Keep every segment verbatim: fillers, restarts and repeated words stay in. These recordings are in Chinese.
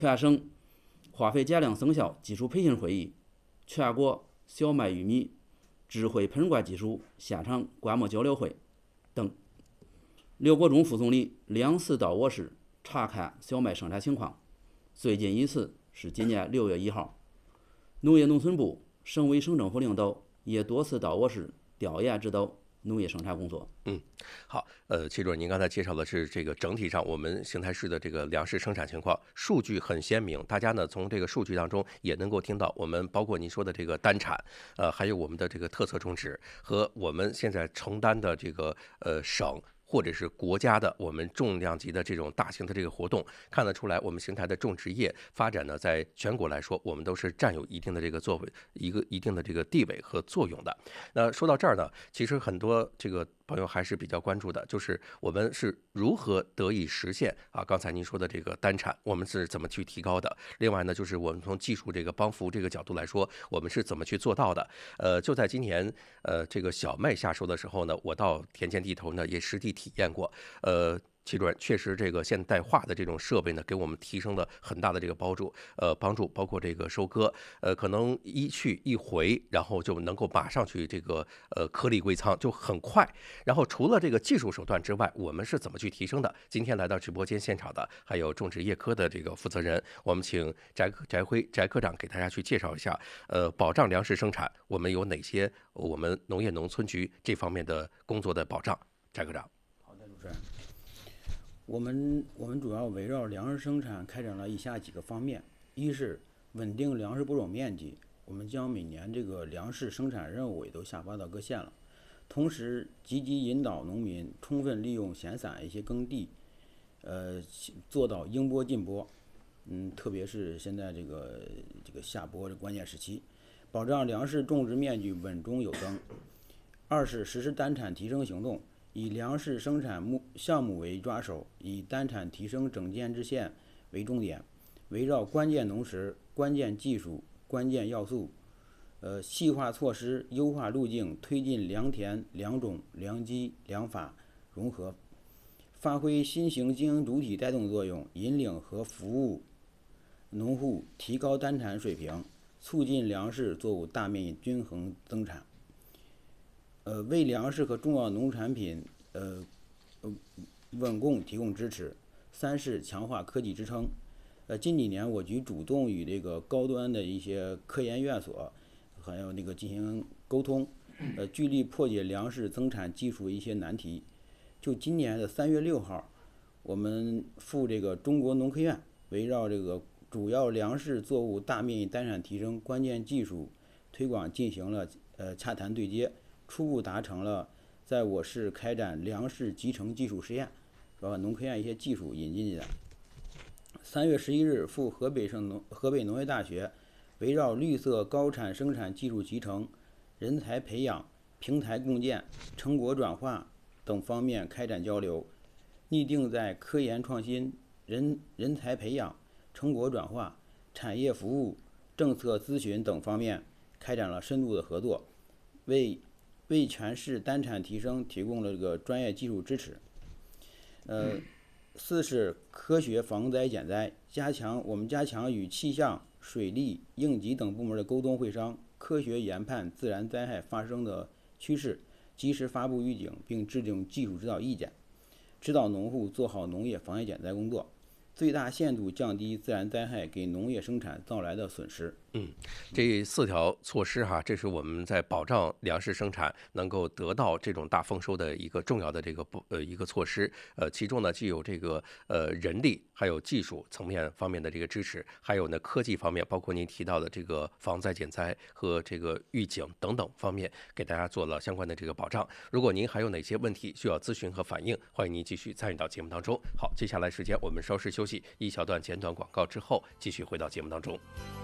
全省花卉减量生效技术培训会议、全国小麦玉米智慧喷灌技术现场观摩交流会等。刘国中副总理两次到我市查看小麦生产情况，最近一次是今年六月一号。农业农村部、省委省政府领导也多次到我市调研指导农业生产工作。 嗯，好，呃，齐主任，您刚才介绍的是这个整体上我们邢台市的这个粮食生产情况，数据很鲜明，大家呢从这个数据当中也能够听到我们包括您说的这个单产，呃，还有我们的这个特色种植和我们现在承担的这个呃省。或者是国家的我们重量级的这种大型的这个活动，看得出来，我们邢台的种植业发展呢，在全国来说，我们都是占有一定的这个作为，一个一定的这个地位和作用的。那说到这儿呢，其实很多这个朋友还是比较关注的，就是我们是如何得以实现啊？刚才您说的这个单产，我们是怎么去提高的？另外呢，就是我们从技术这个帮扶这个角度来说，我们是怎么去做到的？呃，就在今年呃这个小麦下收的时候呢，我到田间地头呢也实地体验过，呃。齐主任，确实这个现代化的这种设备呢，给我们提升了很大的这个帮助，呃，帮助包括这个收割，呃，可能一去一回，然后就能够马上去这个呃颗粒归仓，就很快。然后除了这个技术手段之外，我们是怎么去提升的？今天来到直播间现场的还有种植业科的这个负责人，我们请翟翟辉翟科长给大家去介绍一下，呃，保障粮食生产，我们有哪些我们农业农村局这方面的工作的保障？翟科长。 好的，主持人。我们我们主要围绕粮食生产开展了以下几个方面：一是稳定粮食播种面积，我们将每年这个粮食生产任务也都下发到各县了，同时积极引导农民充分利用闲散一些耕地，呃，做到应播尽播。嗯，特别是现在这个这个下播的关键时期，保障粮食种植面积稳中有增。二是实施单产提升行动。以粮食生产目项目为抓手，以单产提升整建制县为重点，围绕关键农时、关键技术、关键要素，呃，细化措施、优化路径，推进良田、良种、良机、良法融合，发挥新型经营主体带动作用，引领和服务农户提高单产水平，促进粮食作物大面积均衡增产。呃，为粮食和重要农产品呃呃稳供提供支持。三是强化科技支撑。呃，近几年我局主动与这个高端的一些科研院所，还有那个进行沟通，呃，聚力破解粮食增产技术一些难题。就今年的三月六号，我们赴这个中国农科院，围绕这个主要粮食作物大面积单产提升关键技术推广进行了呃洽谈对接。初步达成了在我市开展粮食集成技术实验，把农科院一些技术引进去的。三月十一日赴河北省农河北农业大学，围绕绿色高产生产技术集成、人才培养、平台共建、成果转化等方面开展交流，拟定在科研创新、人人才培养、成果转化、产业服务、政策咨询等方面开展了深度的合作，为为全市单产提升提供了这个专业技术支持。呃，四是科学防灾减灾，加强我们加强与气象、水利、应急等部门的沟通会商，科学研判自然灾害发生的趋势，及时发布预警，并制定技术指导意见，指导农户做好农业防灾减灾工作，最大限度降低自然灾害给农业生产造来的损失。 嗯，这四条措施哈，这是我们在保障粮食生产能够得到这种大丰收的一个重要的这个不呃一个措施。呃，其中呢既有这个呃人力，还有技术层面方面的这个支持，还有呢科技方面，包括您提到的这个防灾减灾和这个预警等等方面，给大家做了相关的这个保障。如果您还有哪些问题需要咨询和反映，欢迎您继续参与到节目当中。好，接下来时间我们稍事休息，一小段简短广告之后，继续回到节目当中。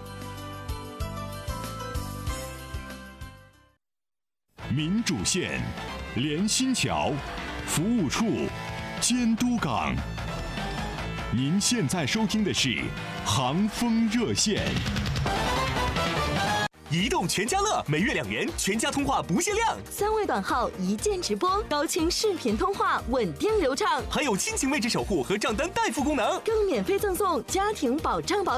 民主线、联新桥、服务处、监督岗。您现在收听的是航风热线。 移动全家乐每月两元，全家通话不限量， 三位短号一键直播，高清视频通话稳定流畅， 还有亲情位置守护和账单代付功能， 更免费赠送家庭保障保。